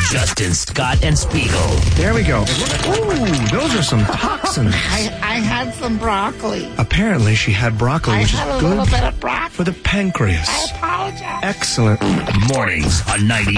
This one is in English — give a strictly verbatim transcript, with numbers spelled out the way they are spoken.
Justin, Scott, and Spiegel. There we go. Ooh, those are some toxins. I, I had some broccoli. Apparently, she had broccoli, I which had is a good little bit of broccoli. for the pancreas. I apologize. Excellent. Mornings on ninety-eight.